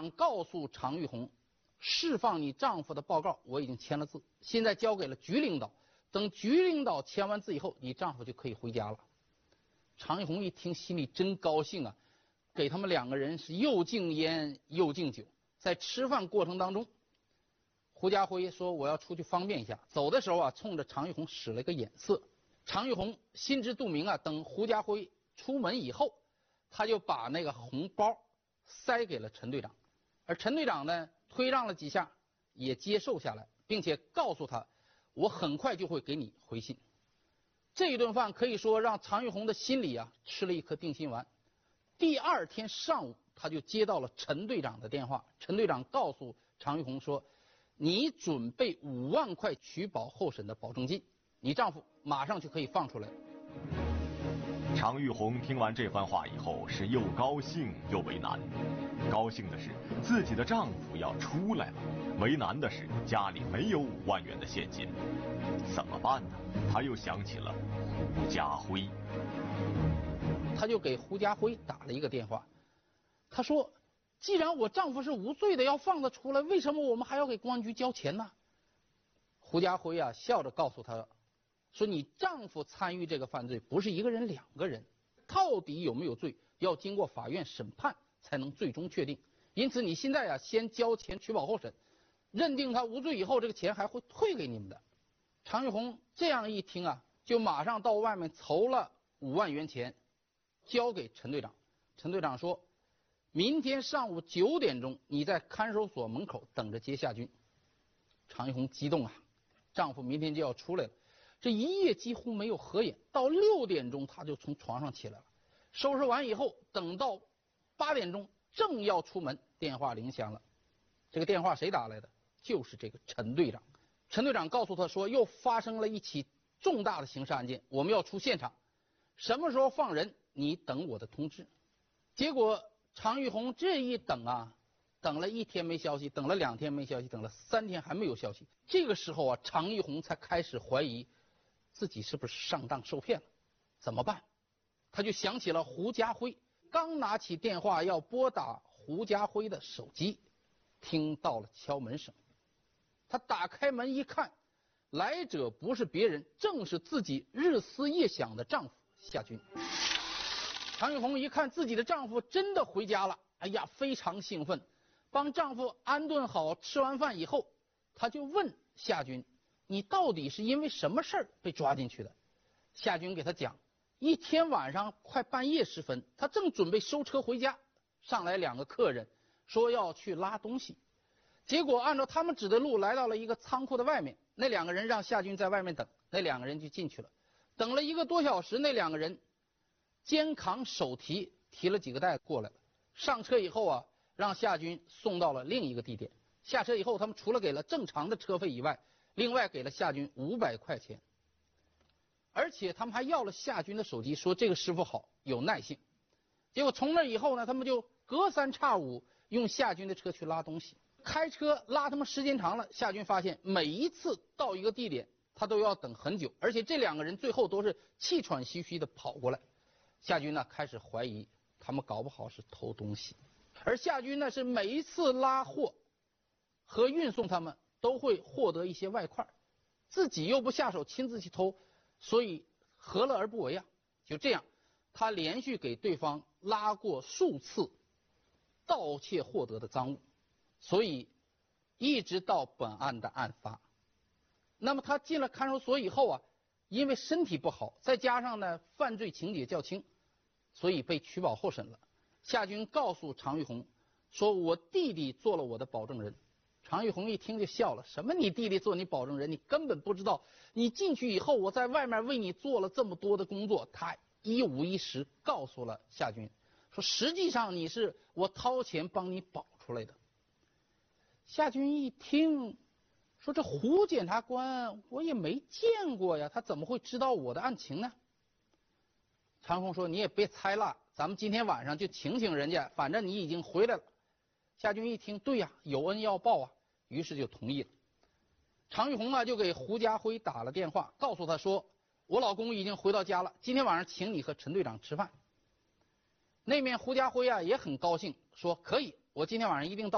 长告诉常玉红，释放你丈夫的报告我已经签了字，现在交给了局领导。等局领导签完字以后，你丈夫就可以回家了。常玉红一听，心里真高兴啊，给他们两个人是又敬烟又敬酒。在吃饭过程当中，胡家辉说我要出去方便一下，走的时候啊，冲着常玉红使了个眼色。常玉红心知肚明啊，等胡家辉出门以后，他就把那个红包塞给了陈队长，而陈队长呢，推让了几下，也接受下来，并且告诉他，我很快就会给你回信。这一顿饭可以说让常玉红的心里啊吃了一颗定心丸。第二天上午，他就接到了陈队长的电话，陈队长告诉常玉红说，你准备5万块取保候审的保证金，你丈夫马上就可以放出来了。 常玉红听完这番话以后，是又高兴又为难。高兴的是自己的丈夫要出来了，为难的是家里没有5万元的现金，怎么办呢？她又想起了胡家辉， 她就给胡家辉打了一个电话，她说，既然我丈夫是无罪的，要放他出来，为什么我们还要给公安局交钱呢？胡家辉啊笑着告诉她说，你丈夫参与这个犯罪不是1个人2个人，到底有没有罪要经过法院审判才能最终确定，因此你现在啊先交钱取保候审，认定他无罪以后，这个钱还会退给你们的。常玉红这样一听啊，就马上到外面筹了5万元钱交给陈队长。陈队长说，明天上午9点钟你在看守所门口等着接夏军。常玉红激动啊，丈夫明天就要出来了，这一夜几乎没有合眼，到6点钟她就从床上起来了，收拾完以后，等到8点钟正要出门，电话铃响了。这个电话谁打来的？就是这个陈队长。陈队长告诉她说，又发生了一起重大的刑事案件，我们要出现场，什么时候放人你等我的通知。结果常玉红这一等啊，等了1天没消息，等了2天没消息，等了3天还没有消息。这个时候啊，常玉红才开始怀疑自己是不是上当受骗了，怎么办？他就想起了胡家辉，刚拿起电话要拨打胡家辉的手机，听到了敲门声。他打开门一看，来者不是别人，正是自己日思夜想的丈夫夏军。常玉红一看自己的丈夫真的回家了，哎呀，非常兴奋，帮丈夫安顿好，吃完饭以后，他就问夏军，你到底是因为什么事儿被抓进去的？夏军给他讲，一天晚上快半夜时分，他正准备收车回家，上来2个客人说要去拉东西，结果按照他们指的路来到了一个仓库的外面，那2个人让夏军在外面等，那2个人就进去了。等了1个多小时，那2个人肩扛手提了几个袋子过来了。上车以后啊，让夏军送到了另一个地点。下车以后，他们除了给了正常的车费以外，另外给了夏军500块钱，而且他们还要了夏军的手机，说这个师傅好，有耐性。结果从那以后呢，他们就隔3差5用夏军的车去拉东西。开车拉他们时间长了，夏军发现每一次到一个地点，他都要等很久，而且这2个人最后都是气喘吁吁的跑过来。夏军呢开始怀疑他们搞不好是偷东西，而夏军呢是每一次拉货和运送他们都会获得一些外快，自己又不下手亲自去偷，所以何乐而不为啊？就这样，他连续给对方拉过数次盗窃获得的赃物，所以一直到本案的案发。那么他进了看守所以后啊，因为身体不好，再加上呢犯罪情节较轻，所以被取保候审了。夏军告诉常玉红说，我弟弟做了我的保证人。常玉红一听就笑了，什么你弟弟做你保证人，你根本不知道，你进去以后我在外面为你做了这么多的工作。他一五一十告诉了夏军，说实际上你是我掏钱帮你保出来的。夏军一听说，这胡检察官我也没见过呀，他怎么会知道我的案情呢？常玉红说，你也别猜了，咱们今天晚上就请请人家，反正你已经回来了。夏军一听，对呀，有恩要报啊，于是就同意了。常玉红啊就给胡家辉打了电话，告诉他说，我老公已经回到家了，今天晚上请你和陈队长吃饭。那面胡家辉啊也很高兴，说可以，我今天晚上一定到